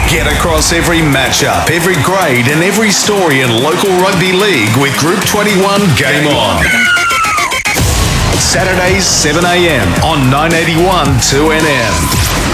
Get across every matchup, every grade and every story in local rugby league with Group 21 Game On. Saturdays 7am on 981 2NM.